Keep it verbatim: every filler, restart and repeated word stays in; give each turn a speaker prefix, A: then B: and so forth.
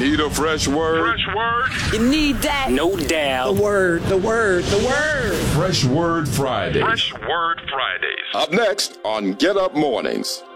A: Need a fresh word?
B: Fresh word?
C: You need that.
D: No doubt.
C: The word, the word, the word.
A: Fresh Word Fridays.
B: Fresh Word Fridays.
A: Up next on Get Up Mornings.